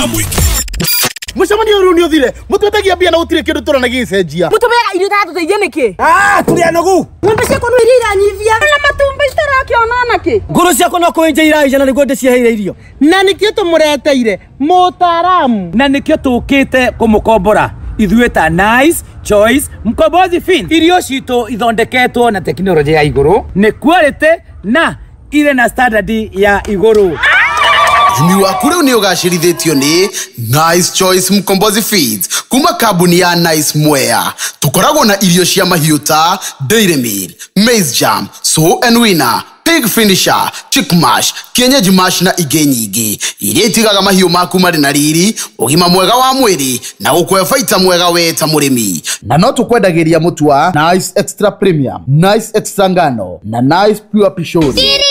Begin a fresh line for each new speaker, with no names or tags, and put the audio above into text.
Mucamani uru ni uthire mutwetagia mbia na gutire kindu turana gicenjia
mutubega irio tatu teithie niki
turi anogu
ngombe ciakwa no iranyivia na matumba itarakiona naki
nguru ciakwa no kuenja iraija na niguo ndiciheire irio na nikio tumureteire mutaramu
na nikio tukite kumukombora ithueta Nice Choice Mkombozi Feeds. Irio cito ithondeketwo na teknolojia ya iguru, ni quality na ile na standard ya iguru.
Imi waku riu ni ugacirithitio ni Nice Choice Mkombozi Feeds kuma kambuni ya Nice Mwea. Tukoragwo na irio cia mahiu ta Dairy Meal, Maize Jam, So and Winner, Pig Finisher, Chick Mash, Kienyeji Mash na ingĩ nyingĩ iria itigaga mahiu maku marĩ na riri, ũgima mwega wa mwĩrĩ na gũkũhe baita mwega we ta mũrĩmi.
Na no tukwendagĩria mũtu wa Nice Extra Premium, Nice Extra Ngano na Nice Pure Pishori.